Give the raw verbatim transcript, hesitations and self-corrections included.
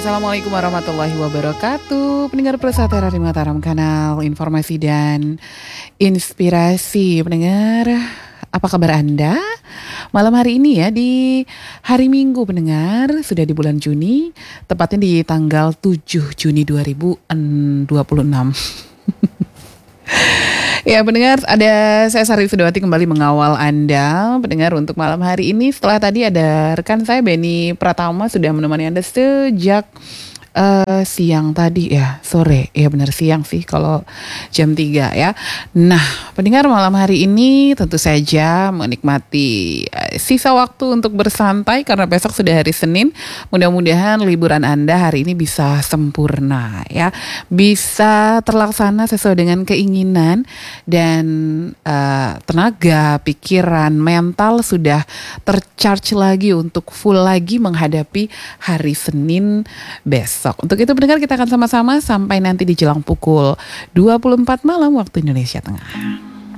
Assalamualaikum warahmatullahi wabarakatuh. Pendengar Persata Radio Mataram, kanal informasi dan inspirasi. Pendengar, apa kabar Anda? Malam hari ini ya, di hari Minggu pendengar, sudah di bulan Juni, tepatnya di tanggal tujuh Juni dua ribu dua puluh enam. Ya pendengar, ada saya Sari Sudawati kembali mengawal Anda pendengar untuk malam hari ini. Setelah tadi ada rekan saya Benny Pratama sudah menemani Anda sejak uh, siang tadi ya, sore. Ya benar siang sih kalau jam tiga ya. Nah pendengar, malam hari ini tentu saja menikmati uh, sisa waktu untuk bersantai karena besok sudah hari Senin. Mudah-mudahan liburan Anda hari ini bisa sempurna ya, bisa terlaksana sesuai dengan keinginan, dan uh, tenaga, pikiran, mental sudah tercharge lagi untuk full lagi menghadapi hari Senin besok. Untuk itu pendengar, kita akan sama-sama sampai nanti di jelang pukul dua puluh empat malam waktu Indonesia Tengah.